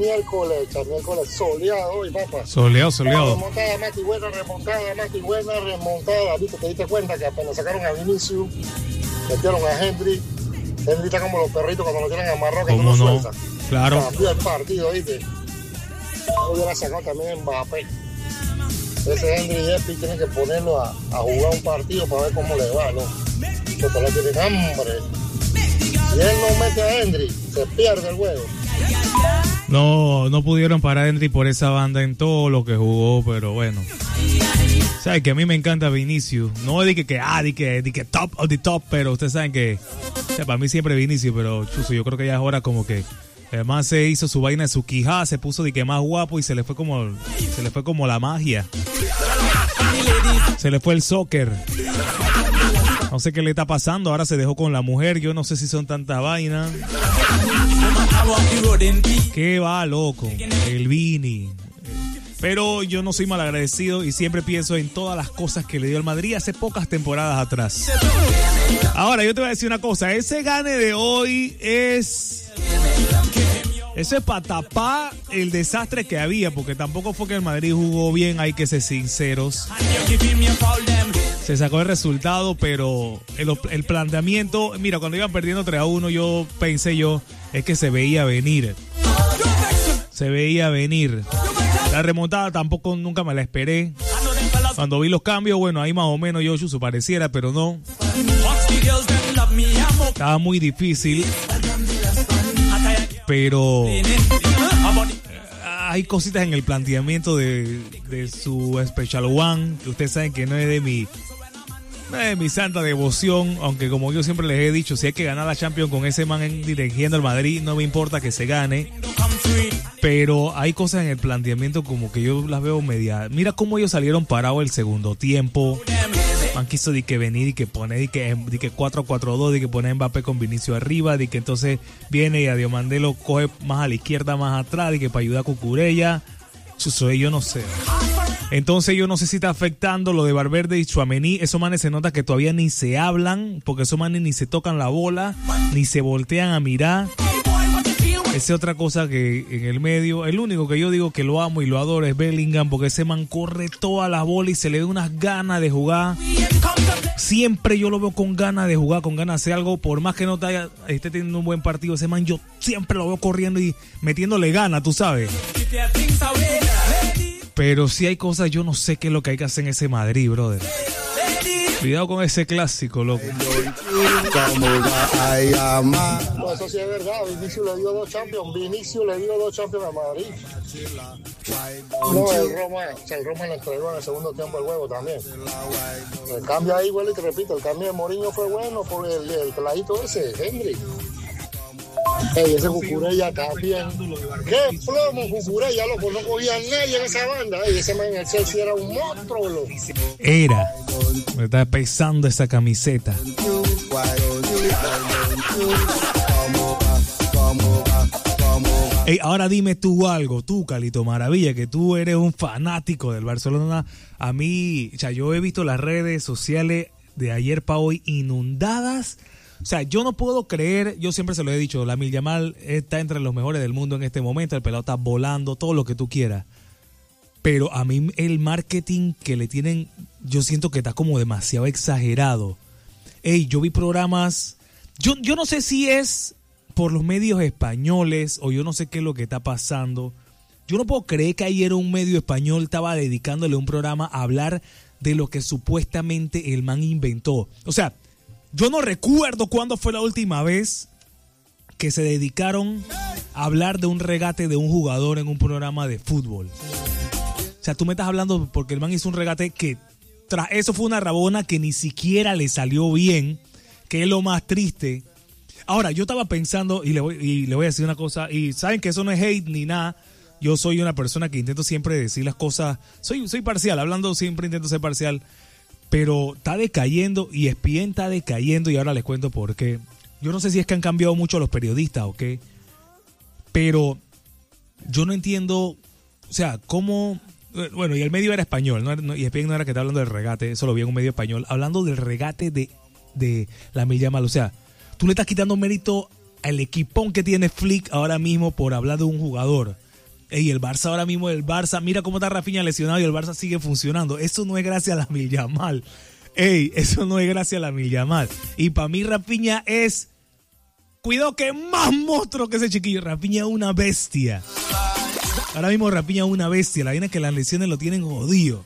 miércoles soleado hoy, papá. Soleado. Remontada, Mati, buena remontada. ¿Viste? Te diste cuenta que apenas sacaron a Vinicius, metieron a Henry está como los perritos cuando lo tienen amarrado que no suelta. Claro. Cambió el partido, ¿viste? Hubiera sacado también Mbappé. Ese Henry Epi tiene que ponerlo a jugar un partido para ver cómo le va, ¿no? Porque le tienen hambre. Si él no mete a Henry, se pierde el juego. No pudieron parar a Henry por esa banda en todo lo que jugó, pero bueno. Sabes que a mí me encanta Vinicius. No de que top of the top, pero ustedes saben que para mí siempre Vinicius, pero chuzo, yo creo que ya es hora como que además se hizo su vaina de su quijada, se puso de que más guapo y se le fue como la magia. Se le fue el soccer. No sé qué le está pasando, ahora se dejó con la mujer, yo no sé si son tantas vainas. Qué va, loco, el Vini. Pero yo no soy malagradecido y siempre pienso en todas las cosas que le dio al Madrid hace pocas temporadas atrás. Ahora, yo te voy a decir una cosa, ese gane de hoy eso es para tapar el desastre que había, porque tampoco fue que el Madrid jugó bien, hay que ser sinceros. Se sacó el resultado, pero el planteamiento, mira, cuando iban perdiendo 3-1, yo pensé es que se veía venir. La remontada tampoco nunca me la esperé. Cuando vi los cambios, bueno, ahí más o menos yo pareciera, pero no. Estaba muy difícil. Pero hay cositas en el planteamiento de su Special One que ustedes saben que no es de mi santa devoción, aunque como yo siempre les he dicho, si hay que ganar la Champions con ese man dirigiendo al Madrid, no me importa que se gane. Pero hay cosas en el planteamiento como que yo las veo media. Mira cómo ellos salieron parados el segundo tiempo. Man quiso de que venir y que poner de que 4-4-2, de que poner Mbappé con Vinicius arriba, de que entonces viene y a Diomandé lo coge más a la izquierda, más atrás, de que para ayudar a Cucurella. Yo no sé. Entonces yo no sé si está afectando lo de Valverde y Tchouaméni. Esos manes se nota que todavía ni se hablan, porque esos manes ni se tocan la bola, ni se voltean a mirar. Esa es otra cosa que en el medio, el único que yo digo que lo amo y lo adoro es Bellingham, porque ese man corre toda la bola y se le da unas ganas de jugar. Siempre yo lo veo con ganas de jugar, con ganas de hacer algo, por más que no esté teniendo un buen partido, ese man yo siempre lo veo corriendo y metiéndole ganas, tú sabes. Pero si hay cosas, yo no sé qué es lo que hay que hacer en ese Madrid, brother. Cuidado con ese clásico, loco. No, eso sí es verdad. Vinicius le dio 2 Champions a Madrid. No, el Roma le entregó en el segundo tiempo el juego también. El cambio ahí, bueno, y te repito, el cambio de Mourinho fue bueno por el peladito ese, Henry. Ese Cucurella también. ¡Qué plomo Cucurella, loco! No cogía a nadie en esa banda. Ese man en el Chelsea era un monstruo, loco. Me está pesando esa camiseta. Hey, ahora dime tú algo, tú, Calito Maravilla, que tú eres un fanático del Barcelona. A mí, yo he visto las redes sociales de ayer para hoy inundadas. O sea, yo no puedo creer, yo siempre se lo he dicho, Lamine Yamal está entre los mejores del mundo en este momento, el pelado está volando, todo lo que tú quieras. Pero a mí el marketing que le tienen, yo siento que está como demasiado exagerado. Ey, yo vi programas, yo no sé si es por los medios españoles o yo no sé qué es lo que está pasando. Yo no puedo creer que ayer un medio español estaba dedicándole un programa a hablar de lo que supuestamente el man inventó. O sea, yo no recuerdo cuándo fue la última vez que se dedicaron a hablar de un regate de un jugador en un programa de fútbol. O sea, tú me estás hablando porque el man hizo un regate que tras eso fue una rabona que ni siquiera le salió bien, que es lo más triste. Ahora, yo estaba pensando y le voy a decir una cosa, y saben que eso no es hate ni nada. Yo soy una persona que intento siempre decir las cosas, soy parcial, hablando siempre intento ser parcial. Pero está decayendo y ESPN está decayendo y ahora les cuento por qué. Yo no sé si es que han cambiado mucho los periodistas o qué, pero yo no entiendo, o sea, cómo... Bueno, y el medio era español, y ESPN no era que estaba hablando del regate, eso lo vi en un medio español, hablando del regate de Lamine Yamal. O sea, tú le estás quitando mérito al equipón que tiene Flick ahora mismo por hablar de un jugador. Ey, el Barça ahora mismo, mira cómo está Rafinha lesionado y el Barça sigue funcionando. Eso no es gracias a Lamine Yamal. Ey, eso no es gracias a Lamine Yamal. Y para mí Rafinha es, cuidado que más monstruo que ese chiquillo. Rafinha es una bestia. Ahora mismo Rafinha es una bestia. La vaina es que las lesiones lo tienen jodido.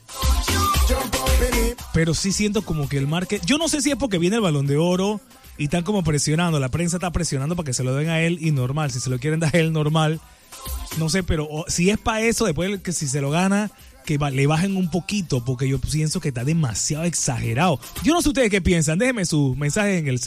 Pero sí siento como que el market, yo no sé si es porque viene el Balón de Oro y están como presionando, la prensa está presionando para que se lo den a él y normal, si se lo quieren dar a él normal, no sé, pero si es para eso, después que si se lo gana, que le bajen un poquito, porque yo pienso que está demasiado exagerado. Yo no sé ustedes qué piensan, déjenme sus mensajes en el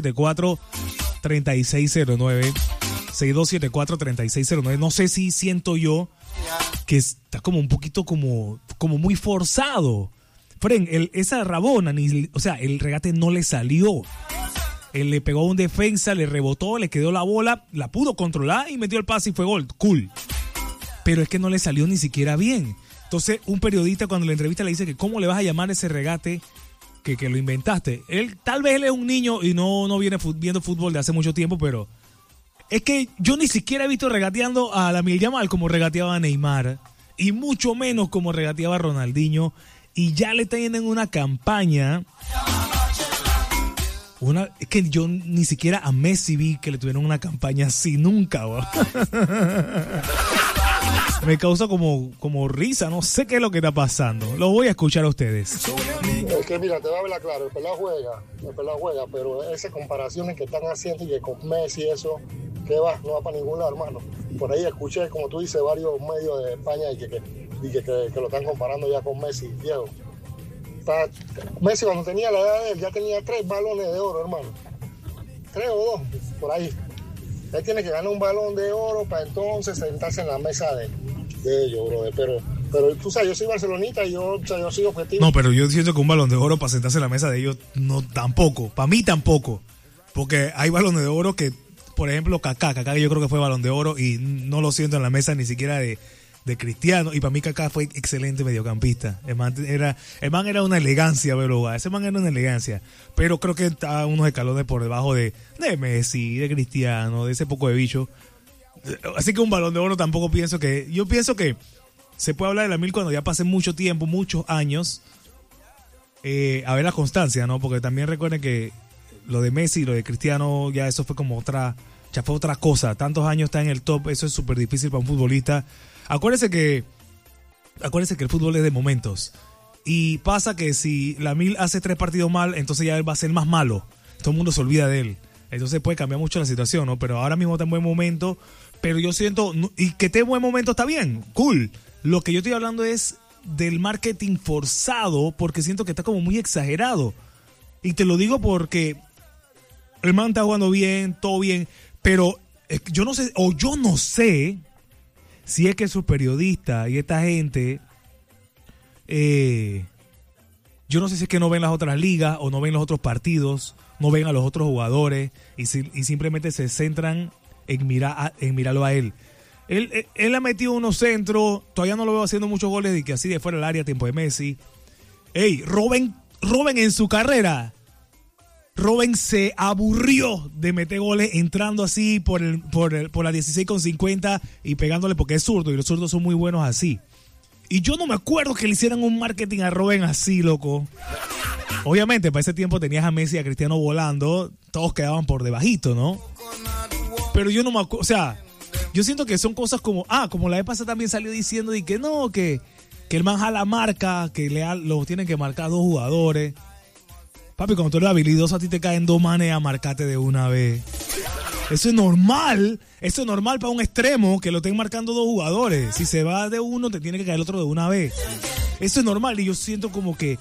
6274-3609, 6274-3609, no sé si siento yo que está como un poquito como muy forzado. Fren, esa Rabona, o sea, el regate no le salió. Él le pegó a un defensa, le rebotó, le quedó la bola, la pudo controlar y metió el pase y fue gol. Cool. Pero es que no le salió ni siquiera bien. Entonces, un periodista cuando le entrevista le dice que cómo le vas a llamar ese regate que lo inventaste. Tal vez él es un niño y no viene viendo fútbol de hace mucho tiempo, pero es que yo ni siquiera he visto regateando a Lamine Yamal como regateaba a Neymar y mucho menos como regateaba a Ronaldinho. Y ya le están yendo en una campaña. Es que yo ni siquiera a Messi vi que le tuvieron una campaña así nunca. Me causa como risa, no sé qué es lo que está pasando. Lo voy a escuchar a ustedes. Es que mira, te voy a hablar claro, el pelado juega, pero esas comparaciones que están haciendo y que con Messi eso, que no va para ningún lado, hermano. Por ahí escuché, como tú dices, varios medios de España y que lo están comparando ya con Messi, viejo. Messi cuando tenía la edad de él ya tenía 3 balones de oro, hermano. 3 o 2, por ahí. Él tiene que ganar un balón de oro para entonces sentarse en la mesa de ellos, brother. Pero tú sabes, yo soy barcelonista y yo soy objetivo. No, pero yo siento que un balón de oro para sentarse en la mesa de ellos, no, tampoco. Para mí tampoco. Porque hay balones de oro que, por ejemplo, Kaká yo creo que fue balón de oro y no lo siento en la mesa ni siquiera de Cristiano, y para mí Kaká fue excelente mediocampista. El man era una elegancia, pero ese man era una elegancia, pero creo que está unos escalones por debajo de Messi, de Cristiano, de ese poco de bicho. Así que un balón de oro tampoco yo pienso que se puede hablar de Lamine cuando ya pasen mucho tiempo, muchos años, a ver la constancia, ¿no? Porque también recuerden que lo de Messi y lo de Cristiano, ya eso fue como otra cosa. Tantos años está en el top, eso es súper difícil para un futbolista. Acuérdense que el fútbol es de momentos. Y pasa que si Lamine hace 3 partidos mal, entonces ya él va a ser más malo. Todo el mundo se olvida de él. Entonces puede cambiar mucho la situación, ¿no? Pero ahora mismo está en buen momento. Pero yo siento, y que esté en buen momento está bien, cool. Lo que yo estoy hablando es del marketing forzado, porque siento que está como muy exagerado. Y te lo digo porque el man está jugando bien, todo bien, pero yo no sé si es que sus periodistas y esta gente, yo no sé si es que no ven las otras ligas o no ven los otros partidos, no ven a los otros jugadores y simplemente se centran en mirarlo a él. Él ha metido unos centros, todavía no lo veo haciendo muchos goles y que así de fuera del área, tiempo de Messi. Ey, Robben en su carrera. Robben se aburrió de meter goles entrando así por la 16,50 y pegándole porque es zurdo y los zurdos son muy buenos así. Y yo no me acuerdo que le hicieran un marketing a Robben así, loco. Obviamente, para ese tiempo tenías a Messi y a Cristiano volando, todos quedaban por debajito, ¿no? Pero yo no me acuerdo, o sea, yo siento que son cosas como la vez pasada también salió diciendo y que no, que el man jala marca, que lo tienen que marcar 2 jugadores. Papi, cuando tú eres habilidoso, a ti te caen 2 manes a marcarte de una vez. Eso es normal. Eso es normal para un extremo que lo estén marcando 2 jugadores. Si se va de uno, te tiene que caer el otro de una vez. Eso es normal. Y yo siento como que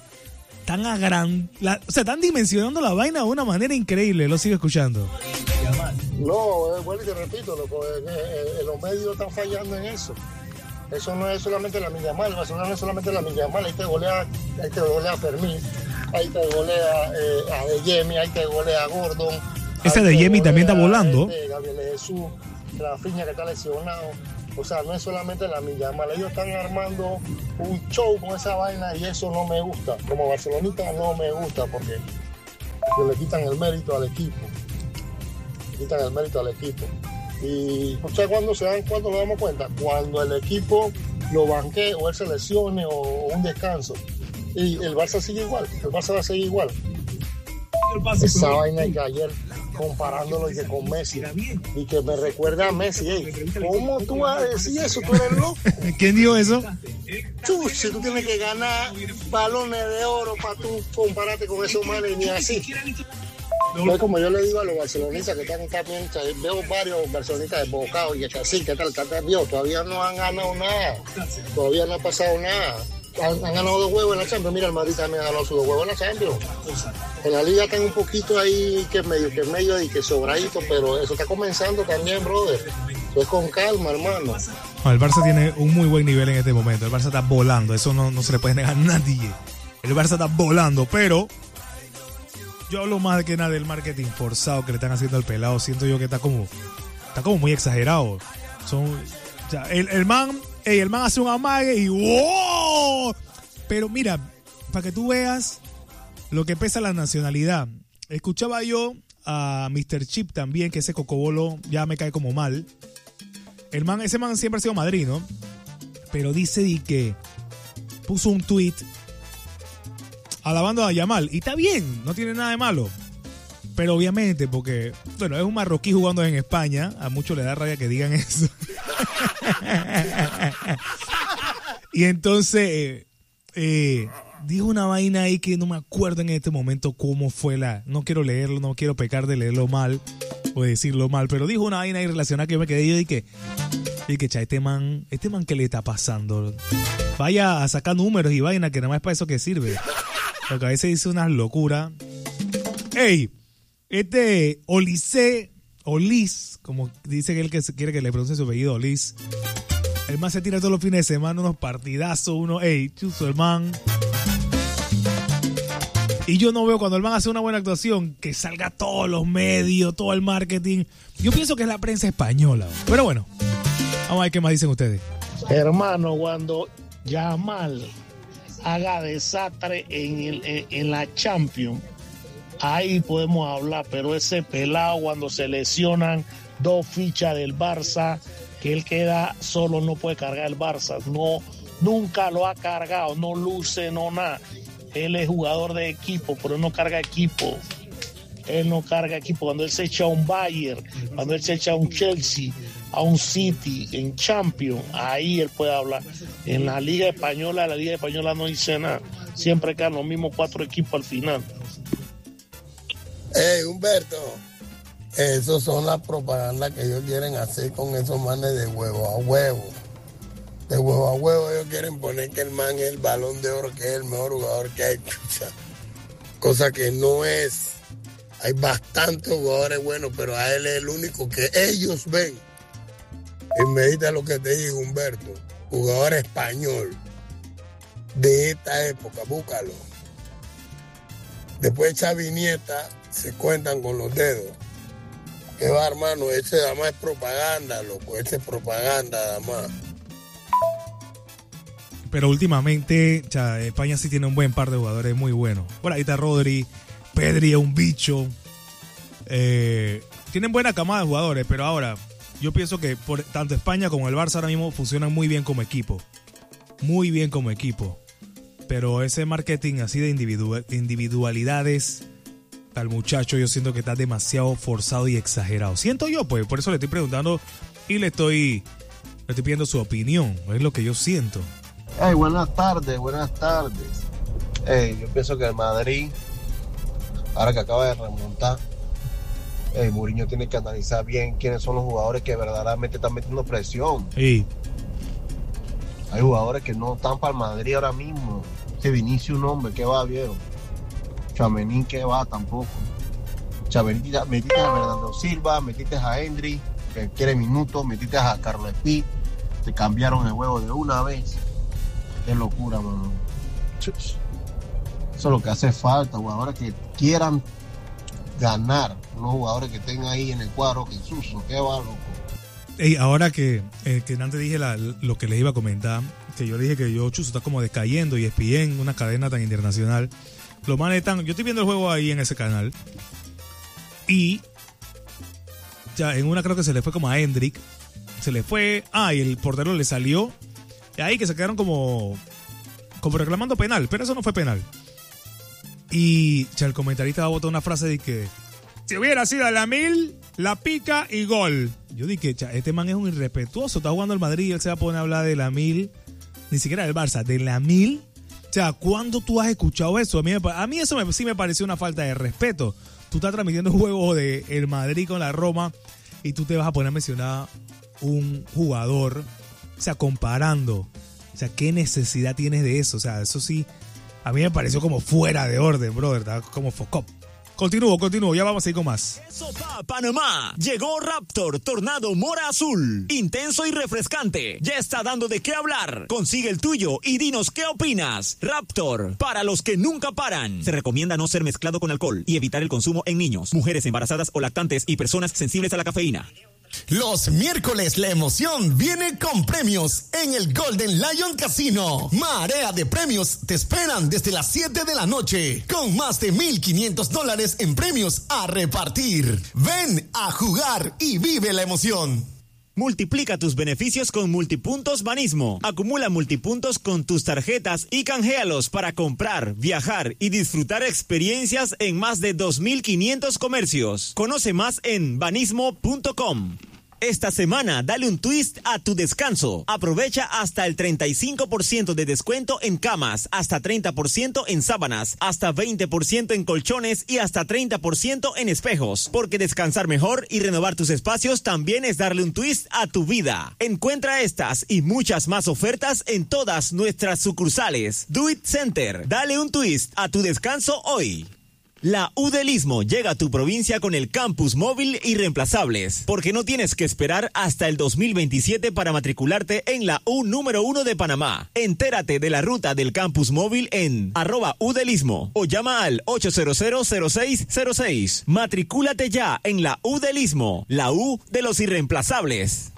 están dimensionando la vaina de una manera increíble. Lo sigo escuchando. No, bueno, y te repito, los medios están fallando en eso. Eso no es solamente Lamine Yamal, eso no es solamente Lamine Yamal. Ahí te golea a Fermín. Ahí te golea a De Jemi, ahí te golea a Gordon. Ese De Jemi también está volando. Gabriel Jesús, Rafinha que está lesionado. O sea, no es solamente Lamine Yamal. Ellos están armando un show con esa vaina y eso no me gusta. Como barcelonista no me gusta porque le quitan el mérito al equipo. Y o sea, cuando nos damos cuenta, cuando el equipo lo banquee o él se lesione o un descanso. Y el Barça sigue igual, el Barça va a seguir igual. Esa vaina que ayer comparándolo y que con Messi y que me recuerda a Messi. ¿Cómo tú vas a decir eso? ¿Tú eres loco? ¿Quién dijo eso? Chuchi, tú tienes que ganar balones de oro para tú compararte con esos manes, ni así. No es como yo le digo a los barcelonistas que están también, veo varios barcelonistas desbocados y que así, que tal, todavía no han ganado nada, todavía no ha pasado nada. Han ganado 2 juegos en la Champions. Mira, el Madrid también ha ganado sus 2 juegos en la Champions. En la Liga están un poquito ahí que medio y que sobradito, pero eso está comenzando también, brother. Pues con calma, hermano. No, el Barça tiene un muy buen nivel en este momento. El Barça está volando, eso no se le puede negar a nadie. El Barça está volando, pero yo hablo más de que nada del marketing forzado que le están haciendo al pelado. Siento yo que está como muy exagerado. O sea, el man hace un amague y ¡wow! Pero mira, para que tú veas lo que pesa la nacionalidad. Escuchaba yo a Mr. Chip también, que ese cocobolo ya me cae como mal. Ese man siempre ha sido Madrid, ¿no? Pero dice que puso un tweet alabando a Yamal. Y está bien, no tiene nada de malo. Pero obviamente, porque, bueno, es un marroquí jugando en España. A muchos les da rabia que digan eso. Y entonces dijo una vaina ahí que no me acuerdo en este momento cómo fue no quiero leerlo, no quiero pecar de leerlo mal o de decirlo mal, pero dijo una vaina ahí relacionada que yo me quedé yo y que este man, ¿qué le está pasando? Vaya a sacar números y vaina que nada más es para eso que sirve. Porque a veces dice unas locuras. ¡Ey! Olis, como dice él que quiere que le pronuncie su apellido, Olis. El man se tira todos los fines de semana unos partidazos, chuzo el man. Y yo no veo cuando el man hace una buena actuación que salga todos los medios, todo el marketing. Yo pienso que es la prensa española. Pero bueno, vamos a ver qué más dicen ustedes. Hermano, cuando Yamal haga desastre en la Champions, ahí podemos hablar, pero ese pelado cuando se lesionan 2 fichas del Barça, que él queda solo, no puede cargar el Barça, nunca lo ha cargado, no luce, no nada. Él es jugador de equipo, pero no carga equipo. Él no carga equipo. Cuando él se echa a un Bayern, cuando él se echa a un Chelsea, a un City, en Champions, ahí él puede hablar. En la Liga Española no dice nada. Siempre quedan los mismos 4 equipos al final. Humberto, esos son las propagandas que ellos quieren hacer con esos manes de huevo a huevo. De huevo a huevo ellos quieren poner que el man es el Balón de Oro, que es el mejor jugador que hay. Cosa que no es. Hay bastantes jugadores buenos, pero a él es el único que ellos ven. Y medita lo que te digo, Humberto. Jugador español de esta época, búscalo. Después de Xavi Iniesta se cuentan con los dedos. Que va, hermano, ese nada más es propaganda, loco. Ese es propaganda nada más. Pero últimamente, España sí tiene un buen par de jugadores muy buenos. Por ahí está Rodri, Pedri es un bicho. Tienen buena camada de jugadores, pero ahora yo pienso que tanto España como el Barça ahora mismo funcionan muy bien como equipo. Muy bien como equipo. Pero ese marketing así de individualidades al muchacho, yo siento que está demasiado forzado y exagerado. Siento yo, pues, por eso le estoy preguntando y le estoy pidiendo su opinión. Es lo que yo siento. Buenas tardes. Yo pienso que el Madrid, ahora que acaba de remontar, Mourinho tiene que analizar bien quiénes son los jugadores que verdaderamente están metiendo presión. Sí. Hay jugadores que no están para el Madrid ahora mismo. Ese Vinicius, un hombre, ¿qué va, viejo? Tchouaméni, ¿qué va? Tampoco. Metiste a Bernardo Silva, metiste a Hendry, que quiere minutos, metiste a Carlos Espí, te cambiaron el juego de una vez. Qué locura, mano. Eso es lo que hace falta, jugadores que quieran ganar, no jugadores que estén ahí en el cuadro que suso, qué va, loco. Ahora que antes dije lo que les iba a comentar, que yo dije que Chuzo está como decayendo y ESPN, una cadena tan internacional. Los manes están, yo estoy viendo el juego ahí en ese canal y Ya, en una creo que se le fue como a Hendrick. Se le fue. Y el portero le salió. Y ahí que se quedaron como reclamando penal. Pero eso no fue penal. Y el comentarista va a botar una frase de que si hubiera sido a la 1000, la pica y gol. Yo dije, este man es un irrespetuoso. Está jugando el Madrid y él se va a poner a hablar de la 1000. Ni siquiera del Barça, de la 1000. O sea, ¿cuándo tú has escuchado eso? A mí eso sí me pareció una falta de respeto. Tú estás transmitiendo un juego de el Madrid con la Roma y tú te vas a poner a mencionar un jugador, o sea, comparando. O sea, ¿qué necesidad tienes de eso? O sea, eso sí, a mí me pareció como fuera de orden, brother. Está como focop. Continúo, ya vamos a ir con más. Eso pa' Panamá. Llegó Raptor Tornado Mora Azul. Intenso y refrescante. Ya está dando de qué hablar. Consigue el tuyo y dinos qué opinas. Raptor, para los que nunca paran. Se recomienda no ser mezclado con alcohol y evitar el consumo en niños, mujeres embarazadas o lactantes y personas sensibles a la cafeína. Los miércoles la emoción viene con premios en el Golden Lion Casino. Marea de premios te esperan desde las 7 de la noche con más de $1,500 en premios a repartir. Ven a jugar y vive la emoción. Multiplica tus beneficios con Multipuntos Banismo. Acumula multipuntos con tus tarjetas y canjealos para comprar, viajar y disfrutar experiencias en más de 2,500 comercios. Conoce más en banismo.com. Esta semana, dale un twist a tu descanso. Aprovecha hasta el 35% de descuento en camas, hasta 30% en sábanas, hasta 20% en colchones y hasta 30% en espejos. Porque descansar mejor y renovar tus espacios también es darle un twist a tu vida. Encuentra estas y muchas más ofertas en todas nuestras sucursales. Do It Center. Dale un twist a tu descanso hoy. La U del Istmo llega a tu provincia con el campus móvil Irreemplazables, porque no tienes que esperar hasta el 2027 para matricularte en la U número 1 de Panamá. Entérate de la ruta del campus móvil en @UdelIstmo o llama al 800-0606. Matricúlate ya en la U del Istmo, la U de los Irreemplazables.